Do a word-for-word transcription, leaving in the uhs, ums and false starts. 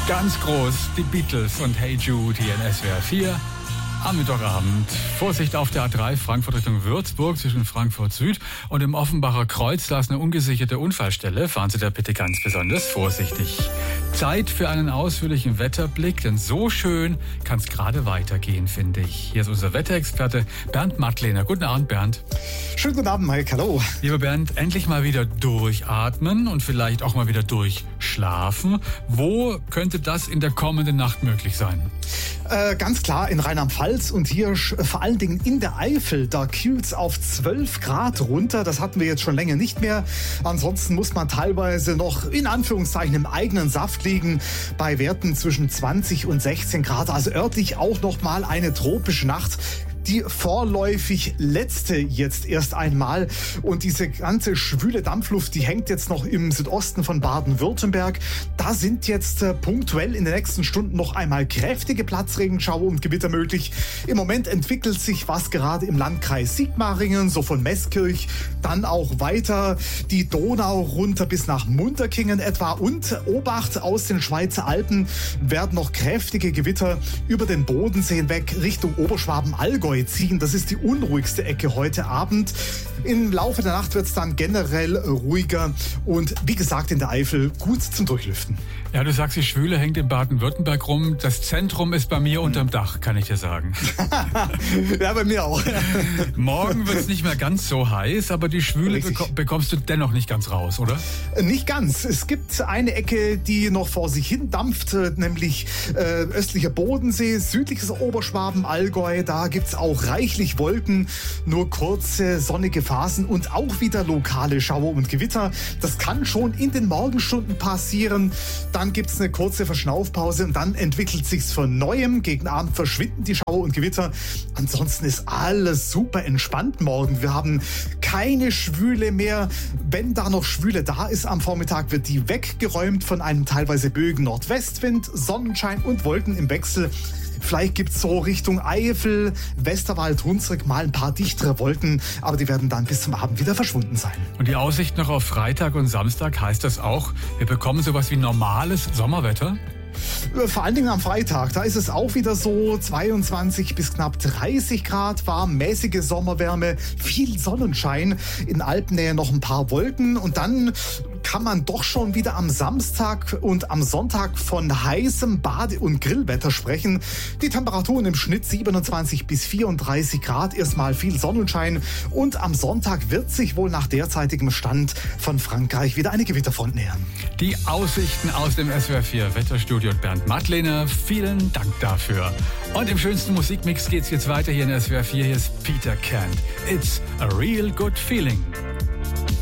Ganz groß, die Beatles und Hey Jude hier in S W R vier. Am Mittwochabend. Vorsicht auf der A drei Frankfurt Richtung Würzburg zwischen Frankfurt Süd und im Offenbacher Kreuz. Da ist eine ungesicherte Unfallstelle. Fahren Sie da bitte ganz besonders vorsichtig. Zeit für einen ausführlichen Wetterblick, denn so schön kann es gerade weitergehen, finde ich. Hier ist unser Wetterexperte Bernd Mattlehner. Guten Abend, Bernd. Schönen guten Abend, Mike. Hallo. Lieber Bernd, endlich mal wieder durchatmen und vielleicht auch mal wieder durchschlafen. Wo könnte das in der kommenden Nacht möglich sein? Äh, ganz klar in Rheinland-Pfalz und hier vor allen Dingen in der Eifel. Da kühlt es auf zwölf Grad runter. Das hatten wir jetzt schon länger nicht mehr. Ansonsten muss man teilweise noch in Anführungszeichen im eigenen Saft liegen bei Werten zwischen zwanzig und sechzehn Grad. Also örtlich auch noch mal eine tropische Nacht. Die vorläufig letzte jetzt erst einmal. Und diese ganze schwüle Dampfluft, die hängt jetzt noch im Südosten von Baden-Württemberg. Da sind jetzt äh, punktuell in den nächsten Stunden noch einmal kräftige Platzregenschauer und Gewitter möglich. Im Moment entwickelt sich was gerade im Landkreis Sigmaringen, so von Meßkirch, dann auch weiter die Donau runter bis nach Munterkingen etwa. Und Obacht, aus den Schweizer Alpen werden noch kräftige Gewitter über den Bodensee hinweg Richtung Oberschwaben-Allgäu ziehen. Das ist die unruhigste Ecke heute Abend. Im Laufe der Nacht wird es dann generell ruhiger und wie gesagt in der Eifel gut zum Durchlüften. Ja, du sagst, die Schwüle hängt in Baden-Württemberg rum. Das Zentrum ist bei mir unterm Dach, kann ich dir sagen. Ja, bei mir auch. Morgen wird es nicht mehr ganz so heiß, aber die Schwüle beko- bekommst du dennoch nicht ganz raus, oder? Nicht ganz. Es gibt eine Ecke, die noch vor sich hin dampft, nämlich äh, östlicher Bodensee, südliches Oberschwaben, Allgäu. Da gibt's auch reichlich Wolken, nur kurze sonnige Phasen und auch wieder lokale Schauer und Gewitter. Das kann schon in den Morgenstunden passieren. Dann gibt's eine kurze Verschnaufpause und dann entwickelt sich's von Neuem. Gegen Abend verschwinden die Schauer und Gewitter. Ansonsten ist alles super entspannt morgen. Wir haben keine Schwüle mehr. Wenn da noch Schwüle da ist am Vormittag, wird die weggeräumt von einem teilweise böigen Nordwestwind, Sonnenschein und Wolken im Wechsel. Vielleicht gibt's so Richtung Eifel, Westerwald, Hunsrück mal ein paar dichtere Wolken, aber die werden dann bis zum Abend wieder verschwunden sein. Und die Aussicht noch auf Freitag und Samstag, heißt das auch, wir bekommen sowas wie normales Sommerwetter? Vor allen Dingen am Freitag, da ist es auch wieder so zweiundzwanzig bis knapp dreißig Grad warm, mäßige Sommerwärme, viel Sonnenschein, in Alpennähe noch ein paar Wolken und dann kann man doch schon wieder am Samstag und am Sonntag von heißem Bade- und Grillwetter sprechen. Die Temperaturen im Schnitt siebenundzwanzig bis vierunddreißig Grad, erstmal viel Sonnenschein und am Sonntag wird sich wohl nach derzeitigem Stand von Frankreich wieder eine Gewitterfront nähern. Die Aussichten aus dem S W R vier Wetterstudio und Bernd Mattlehner, vielen Dank dafür. Und im schönsten Musikmix geht's jetzt weiter hier in S W R vier. Hier ist Peter Kent. It's a real good feeling.